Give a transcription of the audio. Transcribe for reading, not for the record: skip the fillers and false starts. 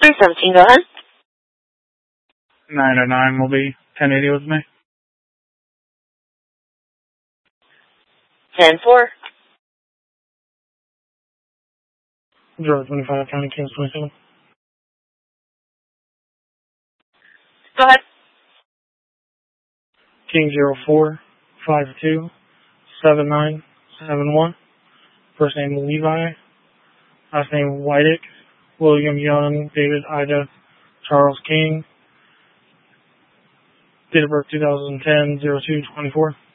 317, go ahead. 909 will be 1080 with me. 10-4. 025 County, Kings 27. Go ahead. King 04527971. First name Levi. Last name Whiteick. William Young, David Ida, Charles King. Date of birth 2010 0224.